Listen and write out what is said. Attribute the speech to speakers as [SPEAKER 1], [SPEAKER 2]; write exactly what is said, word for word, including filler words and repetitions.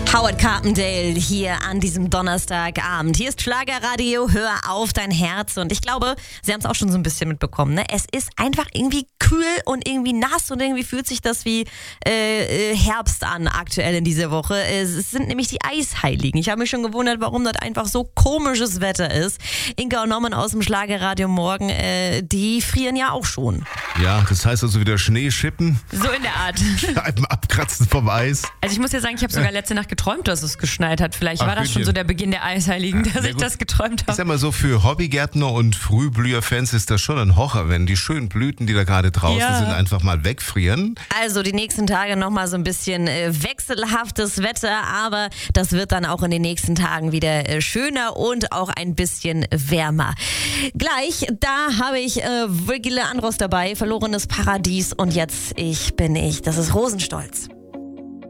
[SPEAKER 1] Howard Carpendale hier an diesem Donnerstagabend. Hier ist Schlagerradio, hör auf dein Herz. Und ich glaube, Sie haben es auch schon so ein bisschen mitbekommen, ne? Es ist einfach irgendwie kühl und irgendwie nass und irgendwie fühlt sich das wie äh, Herbst an aktuell in dieser Woche. Es sind nämlich die Eisheiligen. Ich habe mich schon gewundert, warum das einfach so komisches Wetter ist. Inga und Norman aus dem Schlagerradio morgen, äh, die frieren ja auch schon.
[SPEAKER 2] Ja, das heißt also wieder Schnee schippen.
[SPEAKER 3] So in der Art.
[SPEAKER 2] Scheiben abkratzen vom Eis.
[SPEAKER 3] Also ich muss ja sagen, ich habe sogar letzte Nacht geträumt, dass es geschneit hat. Vielleicht
[SPEAKER 2] Ach,
[SPEAKER 3] war das
[SPEAKER 2] Gütchen.
[SPEAKER 3] schon so der Beginn der Eisheiligen, dass
[SPEAKER 2] Ja,
[SPEAKER 3] ich
[SPEAKER 2] gut.
[SPEAKER 3] das geträumt
[SPEAKER 2] Ich
[SPEAKER 3] habe.
[SPEAKER 2] sag mal so, für Hobbygärtner und Frühblüherfans ist das schon ein Horror, wenn die schönen Blüten, die da gerade draußen
[SPEAKER 3] Ja.
[SPEAKER 2] sind, einfach mal wegfrieren.
[SPEAKER 1] Also die nächsten Tage nochmal so ein bisschen äh, wechselhaftes Wetter, aber das wird dann auch in den nächsten Tagen wieder äh, schöner und auch ein bisschen wärmer. Gleich, da habe ich äh, Virgile Andros dabei, Verlorenes Paradies und jetzt ich bin ich. Das ist Rosenstolz.